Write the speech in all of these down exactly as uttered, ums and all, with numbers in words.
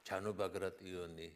ჯანო ბაგრატიონი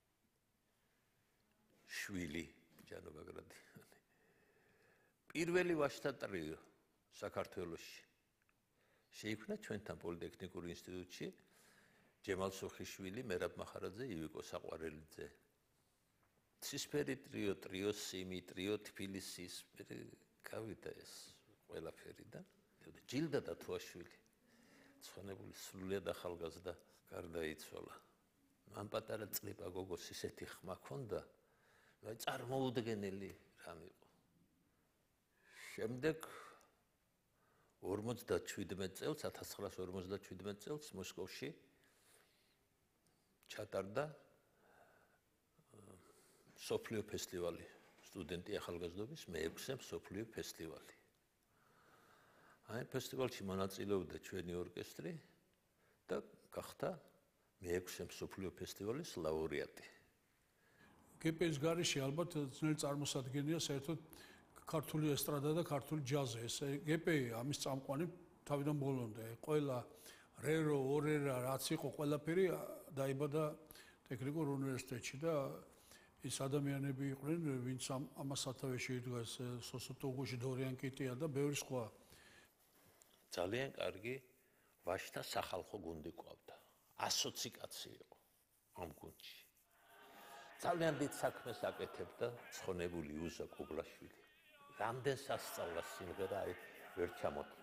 შვილი ჯანო ბაგრატიონი პირველი ვაჟთა ტრიო საქართველოში შეიქმნა ჩვენთან პოლიტექნიკურ ინსტიტუტში ჯემალ სუხიშვილი, მერაბ მახარაძე, ივიკო საყვარელიძე. ცისფერი ტრიო, ტრიო სიმი, ტრიო თბილისის, გავიდა ეს ყველაფერი და ჯილდა დათუაშვილი. ცხონებული სრულიად ახალგაზრდა გარდაიცვალა. მან პატარა წლიპა გოგოს ისეთი ხმა ჰქონდა, აი წარმოუდგენელი რამ იყო. შემდეგ ორმოცდაჩვიდმეტ წელს, ათას ცხრაას ორმოცდაჩვიდმეტ წელს მოსკოვში ჩატარდა სოფლიო ფესტივალი, სტუდენტი ახალგაზრდობის მეექვსე სოფლიო ფესტივალი. აი ფესტივალში მონაწილეობდა ჩვენი ორკესტრი და გახდა მეექვსე სოფლიო ფესტივალის ლაურეატი. გპ-ის გარეშე ალბათ ძნელი წარმოსადგენია საერთოდ ქართული ესტრადა და ქართული ჯაზი. ეს გპ ამის წამყვანი თავიდან ბოლომდე. ყველა რერო, ორერა, რაც იყო ყველაფერი დაიბადა ტექნიკურ უნივერსიტეტში და ის ადამიანები იყვნენ, ვინც ამას სათავეში იდგა, სოსო ტუგუში, დორიან კიტია და ბევრი სხვა. ძალიან კარგი ვაჟთა სახალხო გუნდი ყავდა. ასოცი კაცი იყო ამ გუნდში. ძალიან დიდ საქმეს აკეთებდა ცხონებული უზა კუბლაშვილი. რამდენ სასწავლას სიმღერა აი ვერ ჩამოთვლა.